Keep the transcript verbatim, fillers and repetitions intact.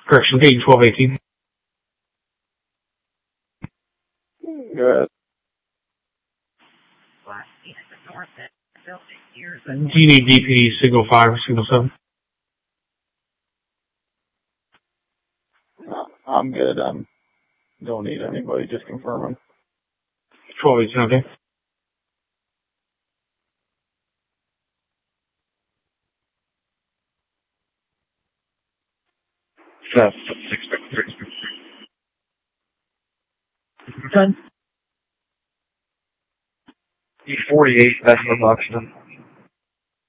Correction, eight twelve eighteen. Go ahead. Do you need D P D signal five or signal seven? No, I'm good. I'm don't need anybody. Just confirming. twelve eighteen, okay. Seven, six, six, six. ten. E forty-eight, that's the option.